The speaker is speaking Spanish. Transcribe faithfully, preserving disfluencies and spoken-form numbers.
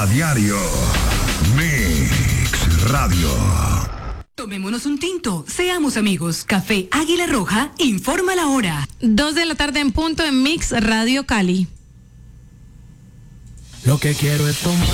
A diario. Mix Radio. Tomémonos un tinto, seamos amigos. Café Águila Roja informa la hora. Dos de la tarde en punto en Mix Radio Cali. Lo que quiero es tomar.